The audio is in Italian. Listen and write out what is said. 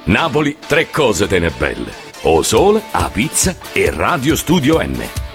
Napoli, tre cose te ne belle: O Sole, A Pizza e Radio Studio N.